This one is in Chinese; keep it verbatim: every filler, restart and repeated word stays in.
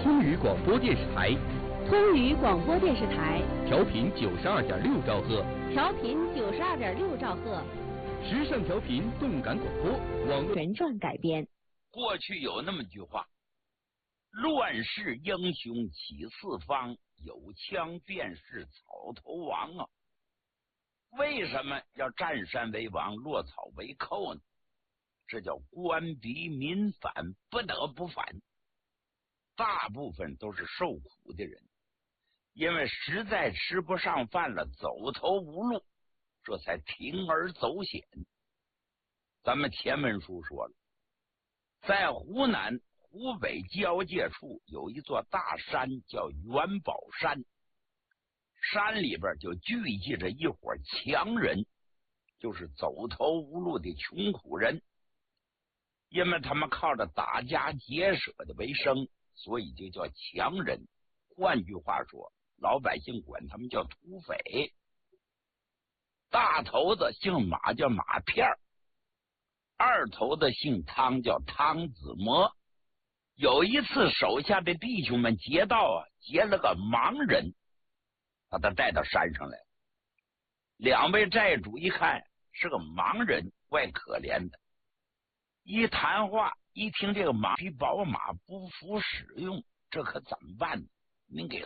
通语广播电视台， 通语广播电视台， 调频九十二点六兆赫， 调频九十二点六兆赫， 时尚调频，动感广播，网络原创改编。 过去有那么句话：乱世英雄起四方，有枪便是草头王啊。为什么要占山为王，落草为寇呢？这叫官逼民反，不得不反。大部分都是受苦的人，因为实在吃不上饭了，走投无路，这才铤而走险。咱们前文书说了，在湖南湖北交界处有一座大山叫元宝山，山里边就聚集着一伙强人，就是走投无路的穷苦人。因为他们靠着打家劫舍的为生，所以就叫强人。换句话说，老百姓管他们叫土匪。大头子姓马，叫马片儿；二头子姓汤，叫汤子模。有一次，手下的弟兄们劫道啊，劫了个盲人，把他带到山上来。两位寨主一看是个盲人，怪可怜的。一谈话，一听这个马匹宝马不服使用，这可怎么办呢？您给